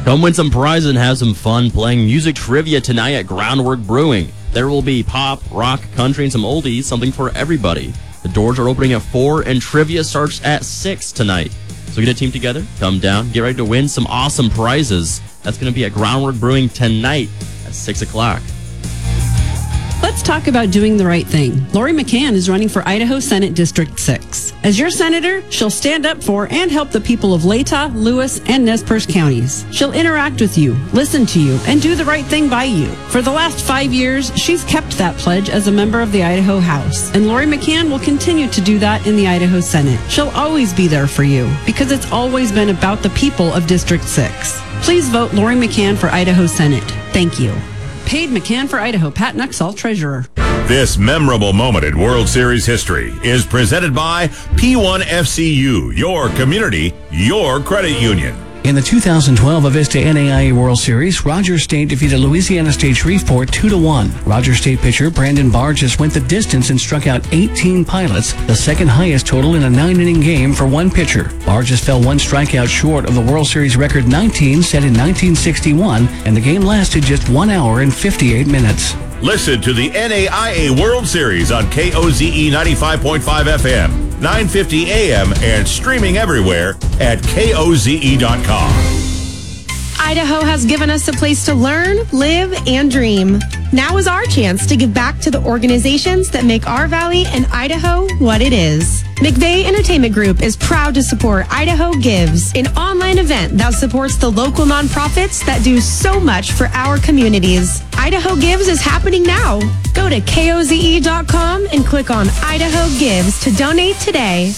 Come win some prizes and have some fun playing music trivia tonight at Groundwork Brewing. There will be pop, rock, country, and some oldies, something for everybody. The doors are opening at 4 and trivia starts at 6 tonight. So get a team together, come down, get ready to win some awesome prizes. That's going to be at Groundwork Brewing tonight at 6 o'clock. Let's talk about doing the right thing. Lori McCann is running for Idaho Senate District 6. As your senator, she'll stand up for and help the people of Latah, Lewis, and Nez Perce counties. She'll interact with you, listen to you, and do the right thing by you. For the last 5 years, she's kept that pledge as a member of the Idaho House. And Lori McCann will continue to do that in the Idaho Senate. She'll always be there for you because it's always been about the people of District 6. Please vote Lori McCann for Idaho Senate. Thank you. Paid McCann for Idaho, Pat Nuxall, Treasurer. This memorable moment in World Series history is presented by P1FCU, your community, your credit union. In the 2012 Avista NAIA World Series, Rogers State defeated Louisiana State Shreveport 2-1. Rogers State pitcher Brandon Barges went the distance and struck out 18 pilots, the second highest total in a 9-inning game for one pitcher. Barges fell one strikeout short of the World Series record 19 set in 1961, and the game lasted just 1 hour and 58 minutes. Listen to the NAIA World Series on KOZE 95.5 FM, 950 AM, and streaming everywhere at KOZE.com. Idaho has given us a place to learn, live, and dream. Now is our chance to give back to the organizations that make our valley and Idaho what it is. McVeigh Entertainment Group is proud to support Idaho Gives, an online event that supports the local nonprofits that do so much for our communities. Idaho Gives is happening now. Go to KOZE.com and click on Idaho Gives to donate today.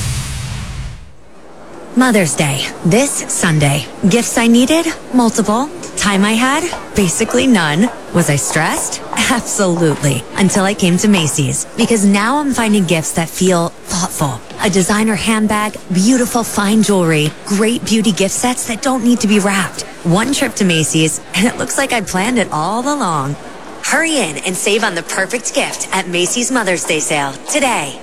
Mother's Day, this Sunday. Gifts I needed? Multiple. Time I had? Basically none. Was I stressed? Absolutely. Until I came to Macy's. Because now I'm finding gifts that feel thoughtful. A designer handbag, beautiful fine jewelry, great beauty gift sets that don't need to be wrapped. One trip to Macy's, and it looks like I planned it all along. Hurry in and save on the perfect gift at Macy's Mother's Day sale today.